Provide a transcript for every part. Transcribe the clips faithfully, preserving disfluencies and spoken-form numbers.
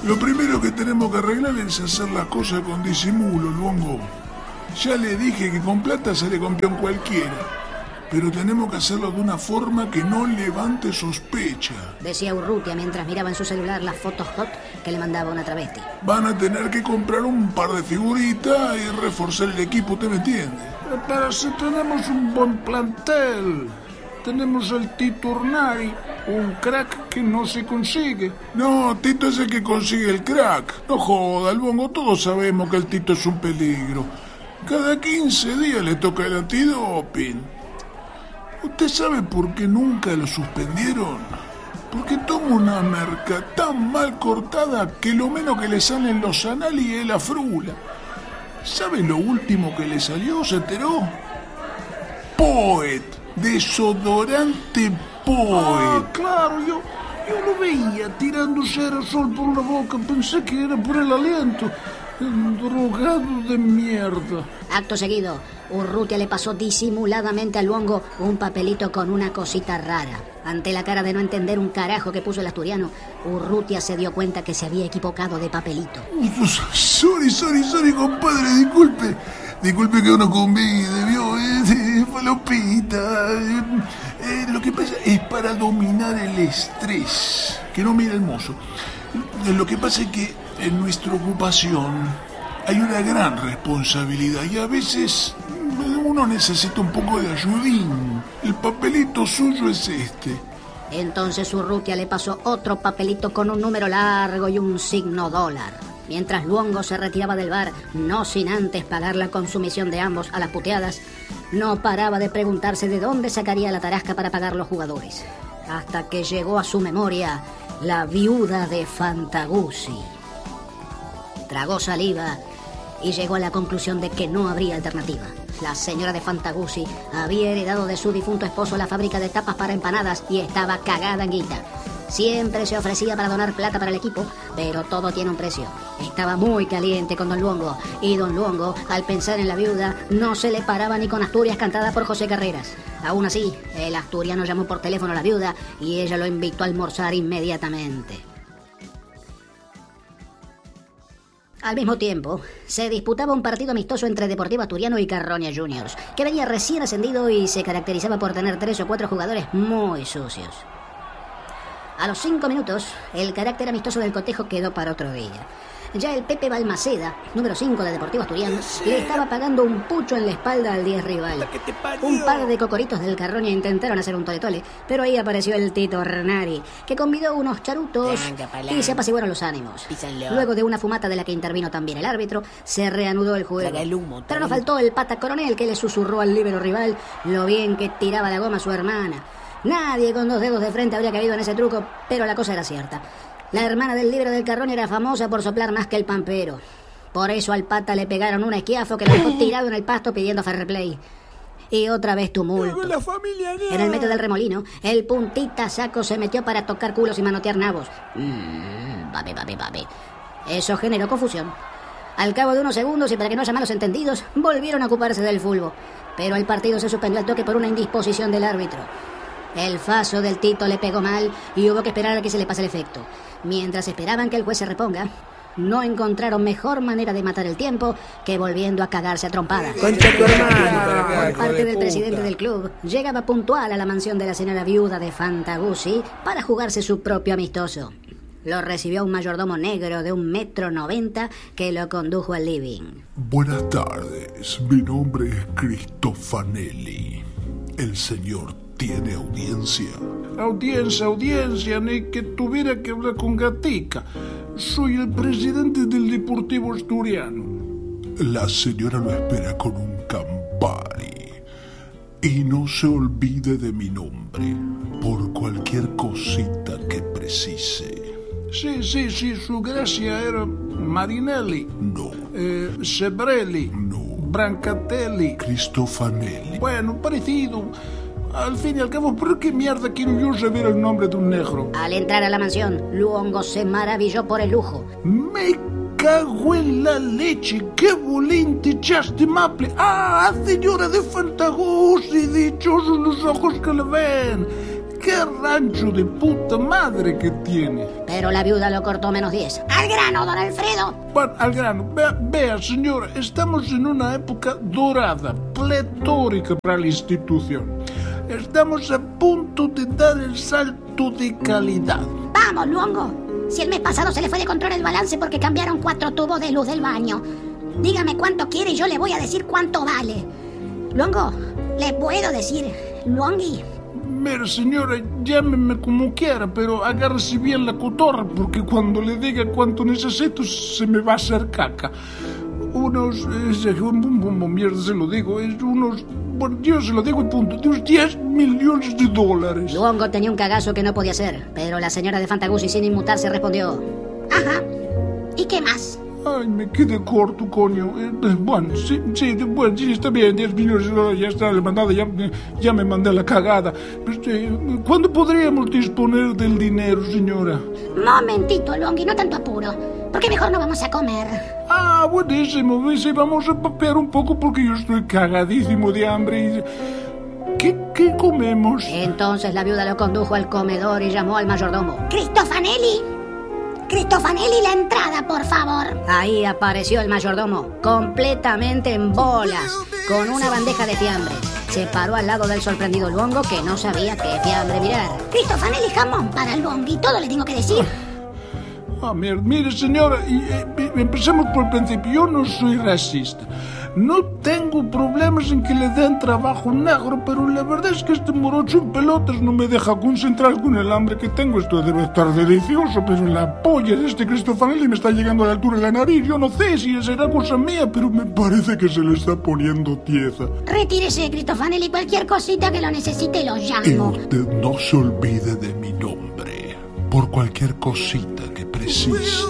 Lo primero que tenemos que arreglar es hacer las cosas con disimulo, Luongo. Ya le dije que con plata sale campeón cualquiera, pero tenemos que hacerlo de una forma que no levante sospecha. Decía Urrutia mientras miraba en su celular las fotos hot que le mandaba una travesti. Van a tener que comprar un par de figuritas y reforzar el equipo, ¿usted me entiende? Pero si tenemos un buen plantel, tenemos el Tito Urnari, un crack que no se consigue. No, Tito es el que consigue el crack. No joda, Luongo, todos sabemos que el Tito es un peligro. Cada quince días le toca el antidoping. ¿Usted sabe por qué nunca lo suspendieron? Porque toma una merca tan mal cortada que lo menos que le salen los anales es la frula. ¿Sabe lo último que le salió? ¿Se enteró? Poet. Desodorante Poet. Ah, claro, yo, yo lo veía tirándose aerosol por la boca. Pensé que era por el aliento. Drogado de mierda. Acto seguido, Urrutia le pasó disimuladamente a Luongo un papelito con una cosita rara. Ante la cara de no entender un carajo que puso el asturiano, Urrutia se dio cuenta que se había equivocado de papelito. Sorry, sorry, sorry, compadre, disculpe. Disculpe que uno convide, ¿vio? Eh, falopita. Eh, eh, lo que pasa es para dominar el estrés. Que no mire el mozo. Eh, lo que pasa es que en nuestra ocupación hay una gran responsabilidad y a veces uno necesita un poco de ayudín. El papelito suyo es este. Entonces Urrutia le pasó otro papelito con un número largo y un signo dólar. Mientras Luongo se retiraba del bar, no sin antes pagar la consumición de ambos a las puteadas, no paraba de preguntarse de dónde sacaría la tarasca para pagar los jugadores. Hasta que llegó a su memoria la viuda de Fantaguzzi. Tragó saliva y llegó a la conclusión de que no habría alternativa. La señora de Fantaguzzi había heredado de su difunto esposo la fábrica de tapas para empanadas y estaba cagada en guita. Siempre se ofrecía para donar plata para el equipo, pero todo tiene un precio. Estaba muy caliente con don Luongo, y don Luongo, al pensar en la viuda, no se le paraba ni con Asturias cantada por José Carreras. Aún así, el asturiano llamó por teléfono a la viuda y ella lo invitó a almorzar inmediatamente. Al mismo tiempo, se disputaba un partido amistoso entre Deportivo Asturiano y Carroña Juniors, que venía recién ascendido y se caracterizaba por tener tres o cuatro jugadores muy sucios. A los cinco minutos, el carácter amistoso del cotejo quedó para otro día. Ya el Pepe Balmaceda, número cinco de Deportivo Asturiano, le estaba pagando un pucho en la espalda al diez rival. Un par de cocoritos del Carroña intentaron hacer un tole-tole, pero ahí apareció el Tito Urnari, que convidó unos charutos y se apaciguaron los ánimos. Luego de una fumata de la que intervino también el árbitro, se reanudó el juego. Pero no faltó el pata coronel que le susurró al líbero rival lo bien que tiraba la goma a su hermana. Nadie con dos dedos de frente habría caído en ese truco, pero la cosa era cierta. La hermana del líbero del Carroña era famosa por soplar más que el pampero. Por eso al pata le pegaron un esquiafo que lo dejó tirado en el pasto pidiendo fair play. Y otra vez tumulto. En el metro del Remolino, el puntita saco se metió para tocar culos y manotear nabos. Mmm, papi, papi, papi. Eso generó confusión. Al cabo de unos segundos, y para que no haya malos entendidos, volvieron a ocuparse del fútbol. Pero el partido se suspendió al toque por una indisposición del árbitro. El faso del Tito le pegó mal y hubo que esperar a que se le pase el efecto. Mientras esperaban que el juez se reponga, no encontraron mejor manera de matar el tiempo que volviendo a cagarse a trompadas. ¡Concha tu hermano! Por parte del presidente del club, llegaba puntual a la mansión de la señora viuda de Fantaguzzi para jugarse su propio amistoso. Lo recibió un mayordomo negro de un metro noventa que lo condujo al living. Buenas tardes, mi nombre es Cristofanelli. El señor tiene audiencia. Audiencia, audiencia, ni que tuviera que hablar con Gatica. Soy el presidente del Deportivo Asturiano. La señora lo espera con un Campari. Y no se olvide de mi nombre, por cualquier cosita que precise. Sí, sí, sí, su gracia era Marinelli. No. Eh, Sebrelli. No. Brancatelli. Cristofanelli. Bueno, parecido. Al fin y al cabo, ¿por qué mierda quiero yo saber el nombre de un negro? Al entrar a la mansión, Luongo se maravilló por el lujo. Me cago en la leche, qué volente estimable. Ah, señora de Fantaguzzi, dichosos los ojos que le ven. qué rancho de puta madre que tiene. Pero la viuda lo cortó menos diez. ¡Al grano, don Alfredo! Bueno, al grano. Vea, vea, señora, estamos en una época dorada, pletórica para la institución. Estamos a punto de dar el salto de calidad. Vamos, Luongo. Si el mes pasado se le fue de control el balance porque cambiaron cuatro tubos de luz del baño. Dígame cuánto quiere y yo le voy a decir cuánto vale. Luongo, le puedo decir, Luongui. Mira, señora, llámeme como quiera, pero agárrese bien la cotorra, porque cuando le diga cuánto necesito se me va a hacer caca. Unos, eh, mierda, se lo digo, es unos, bueno, yo se lo digo y punto, de unos diez millones de dólares. Luongo tenía un cagazo que no podía hacer, pero la señora de Fantaguzzi, sin inmutarse, respondió: Ajá, ¿y qué más? Ay, me quedé corto, coño. Eh, bueno, sí, sí, bueno, sí, está bien, diez millones de dólares, ya está, le mandada, ya, ya me mandé la cagada. Este, ¿cuándo podríamos disponer del dinero, señora? Momentito, Luongui, no tanto apuro. ¿Por qué mejor no vamos a comer? Ah, buenísimo, sí, vamos a papear un poco porque yo estoy cagadísimo de hambre. ¿Qué, qué comemos? Entonces la viuda lo condujo al comedor y llamó al mayordomo. ¡Cristofanelli! ¡Cristofanelli, la entrada, por favor! Ahí apareció el mayordomo, completamente en bolas, con una bandeja de fiambre. Se paró al lado del sorprendido Luongo, que no sabía qué fiambre mirar. ¡Cristofanelli, jamón para Luongui! Todo le tengo que decir. Ah, mire, mire, señora, y, eh, empecemos por el principio. Yo no soy racista. No tengo problemas en que le den trabajo negro, pero la verdad es que este morocho en pelotas no me deja concentrar con el hambre que tengo. Esto debe estar delicioso, pero la polla de este Cristofanelli me está llegando a la altura de la nariz. Yo no sé si será cosa mía, pero me parece que se le está poniendo tiesa. Retírese, Cristofanelli. Cualquier cosita que lo necesite lo Y llamo. usted no se olvide de mi nombre, por cualquier cosita que precise.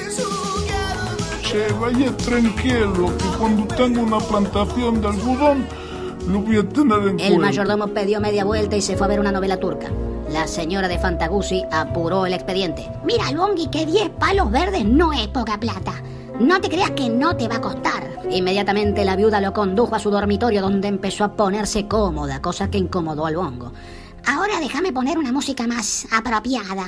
Che, vaya tranquilo, que cuando tenga una plantación de algodón, lo voy a tener en cuenta. El mayordomo pidió media vuelta y se fue a ver una novela turca. La señora de Fantaguzzi apuró el expediente. Mira, Luongui, que diez palos verdes no es poca plata. No te creas que no te va a costar. Inmediatamente la viuda lo condujo a su dormitorio, donde empezó a ponerse cómoda, cosa que incomodó al Luongo. Ahora déjame poner una música más apropiada.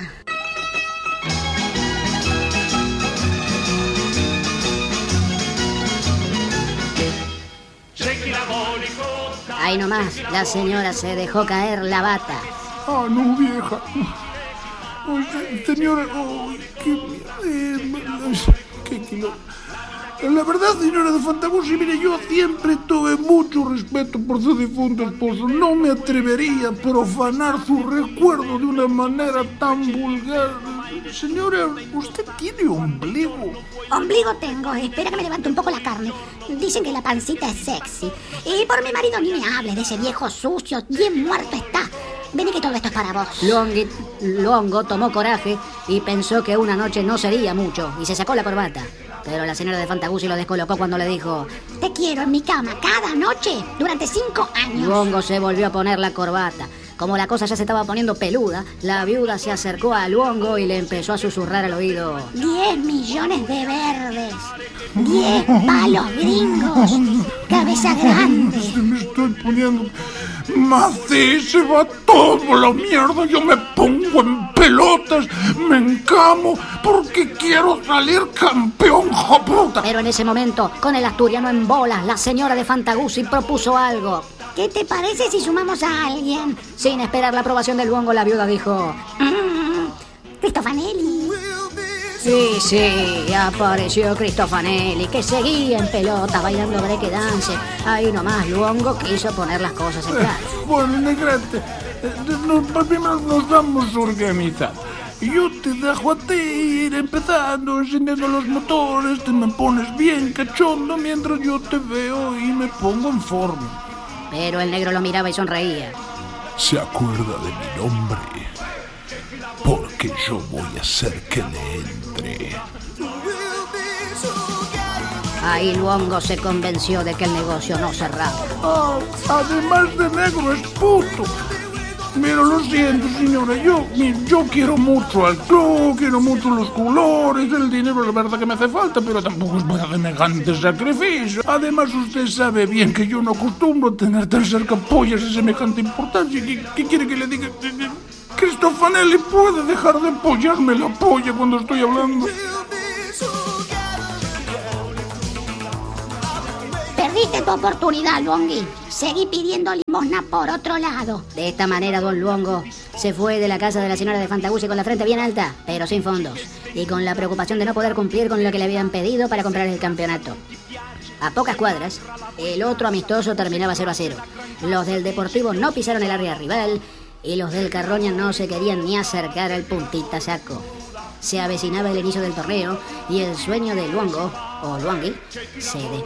Ahí nomás, la señora se dejó caer la bata. Ah, no, vieja. Ay, señora, oh, qué... Eh, qué kilo. La verdad, señora de Fantaguzzi, mire, yo siempre tuve mucho respeto por su difunto esposo. No me atrevería a profanar su recuerdo de una manera tan vulgar. Señora, ¿usted tiene ombligo? Ombligo tengo, espera que me levante un poco la carne. Dicen que la pancita es sexy. Y por mi marido ni me hable de ese viejo sucio, bien muerto está. Vení que todo esto es para vos. Luongui, Luongo tomó coraje y pensó que una noche no sería mucho, y se sacó la corbata. Pero la señora de Fantaguzzi lo descolocó cuando le dijo: Te quiero en mi cama cada noche durante cinco años. Luongo se volvió a poner la corbata. Como la cosa ya se estaba poniendo peluda, la viuda se acercó a Luongo y le empezó a susurrar al oído: Diez millones de verdes. Diez palos gringos. Cabeza grande. Se me estoy poniendo... Macé, se va todo la mierda. Yo me pongo en pelotas, me encamo, porque quiero salir campeón, joputa. Pero en ese momento, con el asturiano en bolas, la señora de Fantaguzzi propuso algo. ¿Qué te parece si sumamos a alguien? Sin esperar la aprobación del Luongo, la viuda dijo: mm, Cristofanelli. Sí, sí, apareció Cristofanelli, que seguía en pelota bailando breakdance. Ahí nomás Luongo quiso poner las cosas en claro. Eh, bueno, negrete, eh, nos, primero nos vamos a organizar. Yo te dejo a ti ir empezando, encendiendo los motores, te me pones bien cachondo mientras yo te veo y me pongo en forma. Pero el negro lo miraba y sonreía. ¿Se acuerda de mi nombre? Porque yo voy a hacer que le entre. Ahí Luongo se convenció de que el negocio no cerraba. Ah, además de negro es puto. Mira, lo siento, señora, yo, yo quiero mucho al club, quiero mucho los colores, el dinero, la verdad que me hace falta, pero tampoco es para semejante sacrificio. Además, usted sabe bien que yo no acostumbro tener tan cerca pollas de semejante importancia. ¿Qué, qué quiere que le diga? Cristofanelli puede dejar de apoyarme la polla cuando estoy hablando. Perdiste tu oportunidad, Luonghi. Seguí pidiendo limosna por otro lado. De esta manera, don Luongo se fue de la casa de la señora de Fantaguzzi con la frente bien alta, pero sin fondos, y con la preocupación de no poder cumplir con lo que le habían pedido para comprar el campeonato. A pocas cuadras, el otro amistoso terminaba cero a cero. Los del Deportivo no pisaron el área rival y los del Carroña no se querían ni acercar al puntita saco. Se avecinaba el inicio del torneo y el sueño de Luongo, o Luonghi, se